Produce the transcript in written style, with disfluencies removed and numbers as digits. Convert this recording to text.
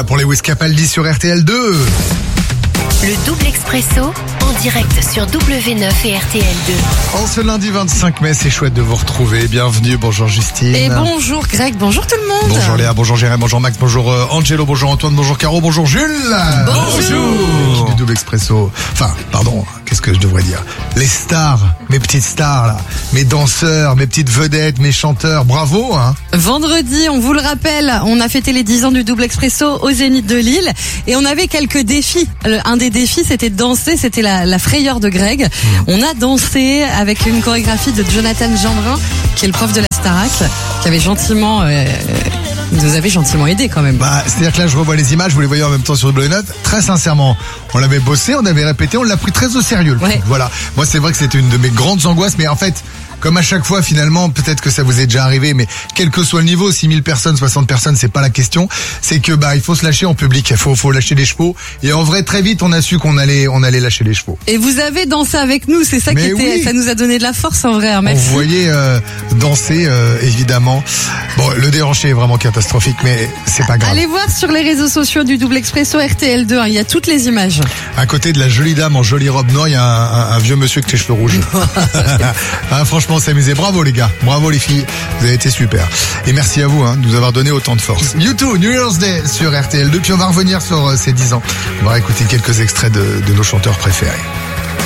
pour les Wiz Capaldi sur RTL2. Le double expresso en direct sur W9 et RTL2. En ce lundi 25 mai, c'est chouette de vous retrouver. Bienvenue, bonjour Justine. Et bonjour Greg, bonjour tout le monde. Bonjour Léa, bonjour Jérémy, bonjour Max, bonjour Angelo, bonjour Antoine, bonjour Caro, bonjour Jules. Bonjour. Du double expresso. Enfin, pardon, qu'est-ce que je devrais dire? Les stars, mes petites stars là, mes danseurs, mes petites vedettes, mes chanteurs, bravo hein. Vendredi, on vous le rappelle, on a fêté les 10 ans du double expresso au Zénith de Lille et on avait quelques défis. Un des défis, c'était de danser, c'était la frayeur de Greg. On a dansé avec une chorégraphie de Jonathan Gendrin, qui est le prof de la Starac, qui avait gentiment... nous avait gentiment aidé quand même. C'est-à-dire que là, je revois les images, vous les voyez en même temps sur W9. Très sincèrement, on l'avait bossé, on avait répété, on l'a pris très au sérieux. Le truc. Voilà. Moi, c'est vrai que c'était une de mes grandes angoisses, mais en fait, comme à chaque fois, finalement, peut-être que ça vous est déjà arrivé, mais quel que soit le niveau, 6000 personnes, 60 personnes, c'est pas la question. C'est que, il faut se lâcher en public. Il faut lâcher les chevaux. Et en vrai, très vite, on a su qu'on allait lâcher les chevaux. Et vous avez dansé avec nous, c'est ça mais qui était, ça nous a donné de la force en vrai. Merci. On voyait danser, évidemment. Bon, le déhanché est vraiment catastrophique, mais c'est pas grave. Allez voir sur les réseaux sociaux du double expresso RTL2, il y a toutes les images. À côté de la jolie dame en jolie robe noire, il y a un vieux monsieur avec les cheveux rouges. Franchement, on s'est amusé. Bravo les gars, bravo les filles, vous avez été super. Et merci à vous de nous avoir donné autant de force. U2, New Year's Day sur RTL2, puis on va revenir sur ces 10 ans. On va écouter quelques extraits de nos chanteurs préférés.